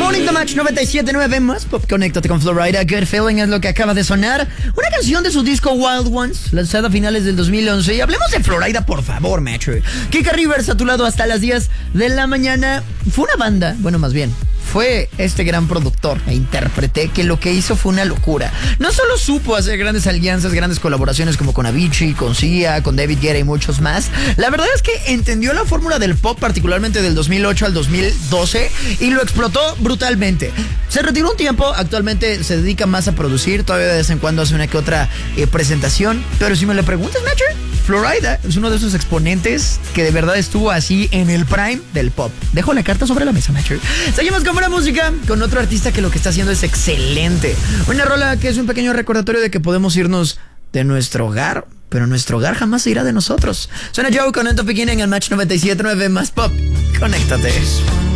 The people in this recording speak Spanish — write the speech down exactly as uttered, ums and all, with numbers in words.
Morning The Match noventa y siete punto nueve más Pop. Conéctate con Florida. Good Feeling es lo que acaba de sonar. Una canción de su disco Wild Ones, lanzada a finales del dos mil once. Y hablemos de Florida, por favor, macho. Kika Rivers a tu lado hasta las diez de la mañana. Fue una banda, bueno, más bien, fue este gran productor e intérprete que lo que hizo fue una locura. No solo supo hacer grandes alianzas, grandes colaboraciones como con Avicii, con Sia, con David Guetta y muchos más. La verdad es que entendió la fórmula del pop, particularmente del dos mil ocho al dos mil doce, y lo explotó brutalmente. Se retiró un tiempo, actualmente se dedica más a producir, todavía de vez en cuando hace una que otra eh, presentación, pero si me lo preguntas, Matcher, Florida es uno de esos exponentes que de verdad estuvo así en el prime del pop. Dejo la carta sobre la mesa, Matcher. Seguimos con buena música, con otro artista que lo que está haciendo es excelente. Una rola que es un pequeño recordatorio de que podemos irnos de nuestro hogar, pero nuestro hogar jamás se irá de nosotros. Suena Joe con End of Beginning en Match noventa y siete punto nueve más Pop. Conéctate.